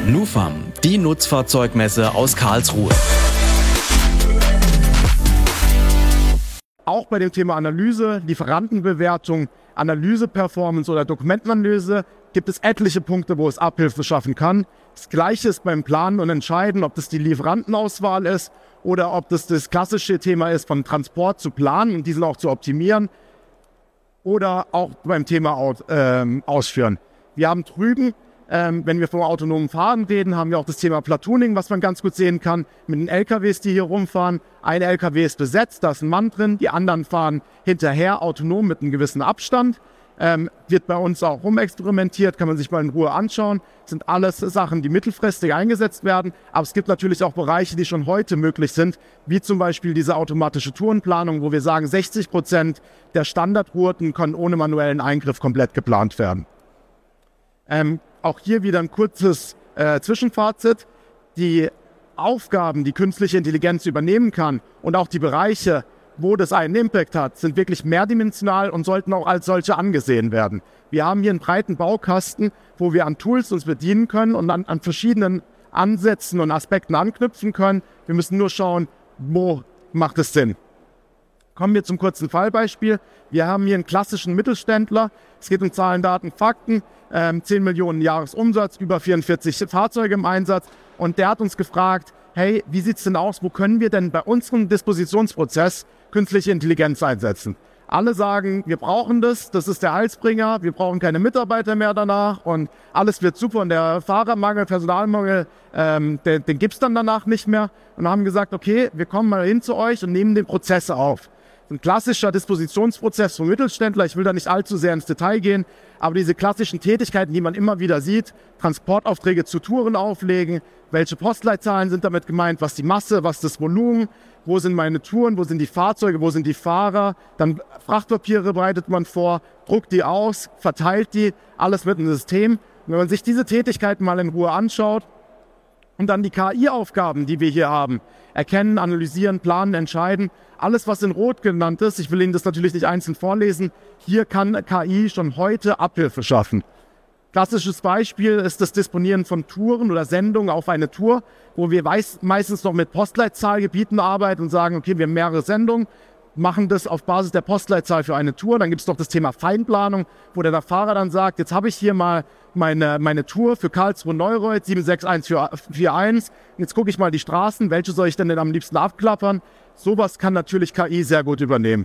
NUFAM, die Nutzfahrzeugmesse aus Karlsruhe. Auch bei dem Thema Analyse, Lieferantenbewertung, Analyse-Performance oder Dokumentenanalyse gibt es etliche Punkte, wo es Abhilfe schaffen kann. Das Gleiche ist beim Planen und Entscheiden, ob das die Lieferantenauswahl ist oder ob das klassische Thema ist, von Transport zu planen und diesen auch zu optimieren oder auch beim Thema Ausführen. Wir haben drüben, wenn wir vom autonomen Fahren reden, haben wir auch das Thema Platooning, was man ganz gut sehen kann, mit den LKWs, die hier rumfahren. Ein LKW ist besetzt, da ist ein Mann drin, die anderen fahren hinterher autonom mit einem gewissen Abstand. Wird bei uns auch rumexperimentiert, kann man sich mal in Ruhe anschauen. Das sind alles Sachen, die mittelfristig eingesetzt werden. Aber es gibt natürlich auch Bereiche, die schon heute möglich sind, wie zum Beispiel diese automatische Tourenplanung, wo wir sagen, 60% der Standardrouten können ohne manuellen Eingriff komplett geplant werden. Auch hier wieder ein kurzes Zwischenfazit. Die Aufgaben, die künstliche Intelligenz übernehmen kann und auch die Bereiche, wo das einen Impact hat, sind wirklich mehrdimensional und sollten auch als solche angesehen werden. Wir haben hier einen breiten Baukasten, wo wir an Tools uns bedienen können und an verschiedenen Ansätzen und Aspekten anknüpfen können. Wir müssen nur schauen, wo macht es Sinn. Kommen wir zum kurzen Fallbeispiel. Wir haben hier einen klassischen Mittelständler. Es geht um Zahlen, Daten, Fakten. 10 Millionen Jahresumsatz, über 44 Fahrzeuge im Einsatz. Und der hat uns gefragt, hey, wie sieht es denn aus? Wo können wir denn bei unserem Dispositionsprozess künstliche Intelligenz einsetzen? Alle sagen, wir brauchen das ist der Heilsbringer, wir brauchen keine Mitarbeiter mehr danach und alles wird super und der Fahrermangel, Personalmangel, den gibt es dann danach nicht mehr. Und haben gesagt, okay, wir kommen mal hin zu euch und nehmen den Prozesse auf. Ein klassischer Dispositionsprozess vom Mittelständler, ich will da nicht allzu sehr ins Detail gehen, aber diese klassischen Tätigkeiten, die man immer wieder sieht, Transportaufträge zu Touren auflegen, welche Postleitzahlen sind damit gemeint, was die Masse, was das Volumen, wo sind meine Touren, wo sind die Fahrzeuge, wo sind die Fahrer, dann Frachtpapiere bereitet man vor, druckt die aus, verteilt die, alles mit einem System. Und wenn man sich diese Tätigkeiten mal in Ruhe anschaut und dann die KI-Aufgaben, die wir hier haben, erkennen, analysieren, planen, entscheiden, alles, was in Rot genannt ist, ich will Ihnen das natürlich nicht einzeln vorlesen, hier kann KI schon heute Abhilfe schaffen. Klassisches Beispiel ist das Disponieren von Touren oder Sendungen auf eine Tour, wo wir meistens noch mit Postleitzahlgebieten arbeiten und sagen, okay, wir haben mehrere Sendungen, machen das auf Basis der Postleitzahl für eine Tour. Dann gibt es noch das Thema Feinplanung, wo der Fahrer dann sagt, jetzt habe ich hier mal meine Tour für Karlsruhe-Neureuth 76141. Jetzt gucke ich mal die Straßen, welche soll ich denn am liebsten abklappern? Sowas kann natürlich KI sehr gut übernehmen.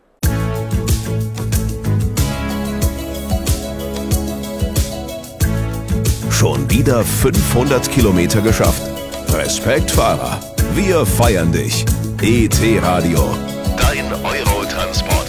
Schon wieder 500 Kilometer geschafft. Respekt, Fahrer. Wir feiern dich. ET Radio. Dein Eurotransport.